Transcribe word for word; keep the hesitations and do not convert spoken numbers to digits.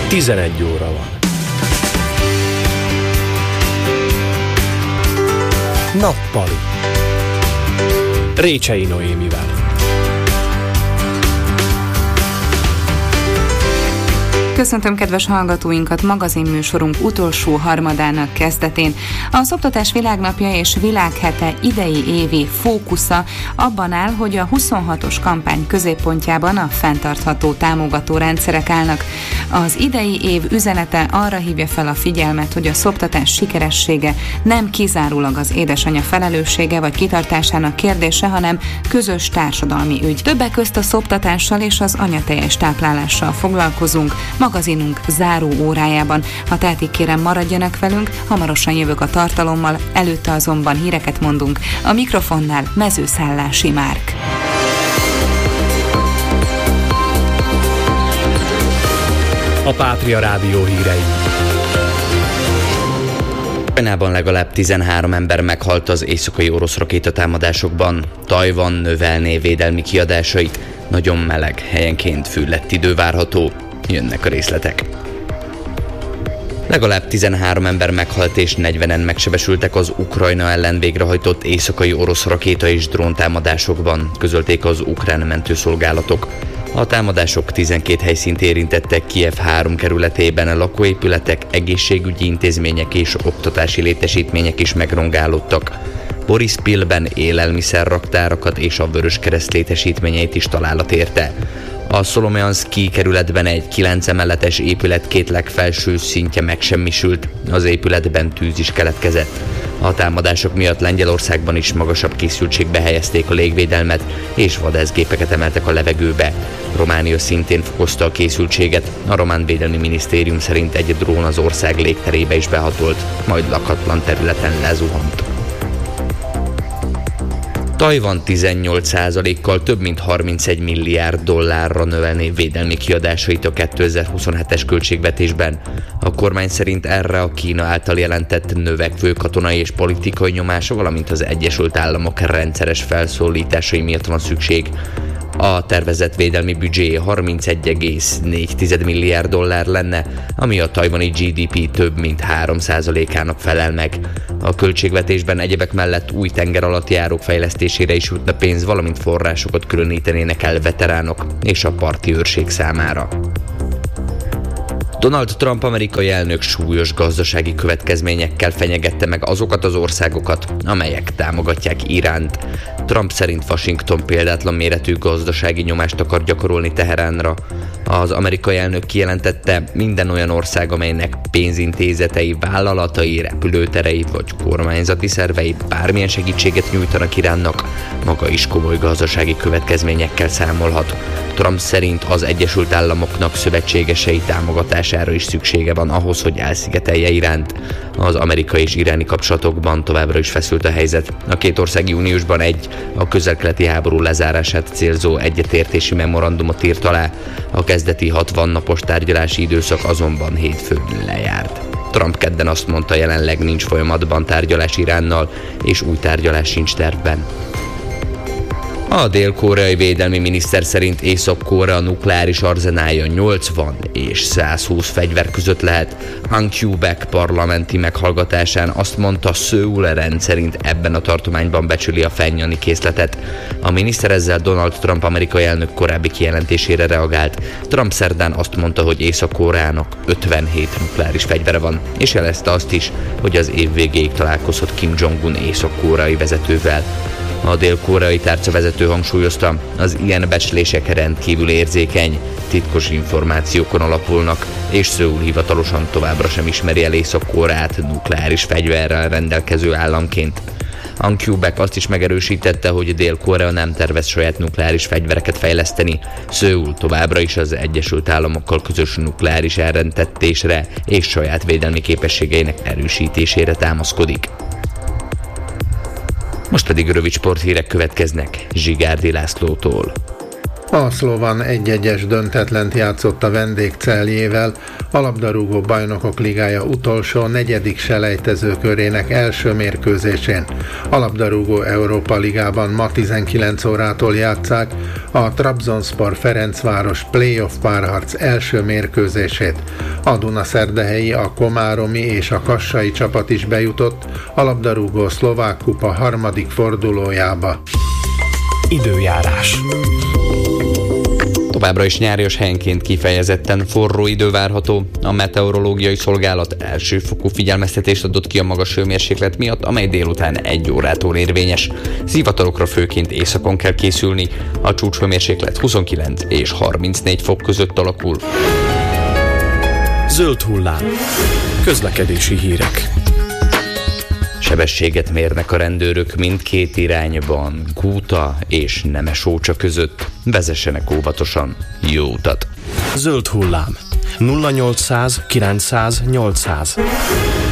tizenegy óra van. Nappali. Récsei Noémivel. Köszöntöm kedves hallgatóinkat magazinműsorunk utolsó harmadának kezdetén. A Szoptatás Világnapja és Világhete idei évi fókusza abban áll, hogy a huszonhatos kampány középpontjában a fenntartható támogató rendszerek állnak. Az idei év üzenete arra hívja fel a figyelmet, hogy a szoptatás sikeressége nem kizárólag az édesanyja felelőssége vagy kitartásának kérdése, hanem közös társadalmi ügy. Többek közt a szoptatással és az anyatejes táplálással foglalkozunk magazinunk záró órájában. Ha tehetik, kérem, maradjanak velünk, hamarosan jövök a tartalommal, előtte azonban híreket mondunk. A mikrofonnál Mezőszállási Márk. A Pátria Rádió hírei. Ukrajnában legalább tizenhárom ember meghalt az éjszakai orosz rakétatámadásokban. Tajvan növelné védelmi kiadásait, nagyon meleg, helyenként fűlett idő várható. Jönnek a részletek. Legalább tizenhárom ember meghalt és negyvenen megsebesültek az Ukrajna ellen végrehajtott éjszakai orosz rakéta és dróntámadásokban, közölték az ukrán mentőszolgálatok. A támadások tizenkét helyszínt érintettek Kijev három kerületében, lakóépületek, egészségügyi intézmények és oktatási létesítmények is megrongálódtak. Borispilben élelmiszerraktárakat és a Vöröskereszt létesítményeit is találat érte. A Szolomeanszki kerületben egy kilenc emeletes épület két legfelső szintje megsemmisült, az épületben tűz is keletkezett. A támadások miatt Lengyelországban is magasabb készültségbe helyezték a légvédelmet, és vadászgépeket emeltek a levegőbe. Románia szintén fokozta a készültséget, a román védelmi minisztérium szerint egy drón az ország légterébe is behatolt, majd lakatlan területen lezuhant. Tajvan tizennyolc százalékkal több mint harmincegy milliárd dollárra növelné védelmi kiadásait a kétezer-huszonhetes költségvetésben. A kormány szerint erre a Kína által jelentett növekvő katonai és politikai nyomása, valamint az Egyesült Államok rendszeres felszólításai miatt van szükség. A tervezett védelmi büdzsé harmincegy egész négy milliárd dollár lenne, ami a tajvani gé dé pé több mint három százalékának felel meg. A költségvetésben egyebek mellett új tengeralattjárók fejlesztésére is jutna pénz, valamint forrásokat különítenének el veteránok és a parti őrség számára. Donald Trump amerikai elnök súlyos gazdasági következményekkel fenyegette meg azokat az országokat, amelyek támogatják Iránt. Trump szerint Washington példátlan méretű gazdasági nyomást akar gyakorolni Teheránra. Az amerikai elnök kijelentette, minden olyan ország, amelynek pénzintézetei, vállalatai, repülőterei vagy kormányzati szervei bármilyen segítséget nyújtanak Iránnak, maga is komoly gazdasági következményekkel számolhat. Trump szerint az Egyesült Államoknak szövetségesei támogatására is szüksége van ahhoz, hogy elszigetelje Iránt. Az amerikai és iráni kapcsolatokban továbbra is feszült a helyzet. A két ország júniusban egy a közel-keleti háború lezárását célzó egyetértési memorandumot írt alá. A kezdeti hatvan napos tárgyalási időszak azonban hétfőn lejárt. Trump kedden azt mondta, jelenleg nincs folyamatban tárgyalás Iránnal, és új tárgyalás sincs tervben. A dél-koreai védelmi miniszter szerint Észak-Korea nukleáris arzenálja nyolcvan és száz húsz fegyver között lehet. Han Kyu-baek parlamenti meghallgatásán azt mondta, Szöul rendszerint ebben a tartományban becsüli a fennyani készletet. A miniszter ezzel Donald Trump amerikai elnök korábbi kijelentésére reagált. Trump szerdán azt mondta, hogy Észak-Koreának ötvenhét nukleáris fegyvere van, és jelezte azt is, hogy az év végéig találkozhat Kim Jong-un észak-koreai vezetővel. A dél-koreai tárcavezető hangsúlyozta, az ilyen becslések rendkívül érzékeny, titkos információkon alapulnak, és Szöul hivatalosan továbbra sem ismeri el Észak-Koreát nukleáris fegyverrel rendelkező államként. Han Kyu-baek azt is megerősítette, hogy Dél-Korea nem tervez saját nukleáris fegyvereket fejleszteni. Szöul továbbra is az Egyesült Államokkal közös nukleáris elrendettésre és saját védelmi képességeinek erősítésére támaszkodik. Most pedig rövid sporthírek következnek Zsigárdi Lászlótól. A Szlovan egy-egyes döntetlent játszott a vendégceljével, a labdarúgó bajnokok ligája utolsó, negyedik selejtezőkörének első mérkőzésén. A labdarúgó Európa ligában ma tizenkilenc órától játsszák a Trabzonspor Ferencváros playoff párharc első mérkőzését. A Dunaszerdahelyi, a komáromi és a kassai csapat is bejutott a labdarúgó szlovák kupa harmadik fordulójába. Időjárás. Továbbra is nyárias, helyenként kifejezetten forró idő várható. A meteorológiai szolgálat elsőfokú figyelmeztetést adott ki a magas hőmérséklet miatt, amely délután egy órától érvényes. Zivatarokra főként északon kell készülni, a csúcshőmérséklet huszonkilenc és harmincnégy fok között alakul. Zöld hullám. Közlekedési hírek. Sebességet mérnek a rendőrök mindkét irányban, Kúta és Nemesócsa között. Vezessenek óvatosan. Jó utat! Zöld hullám. nulla nyolcszáz kilencszáz nyolcszáz.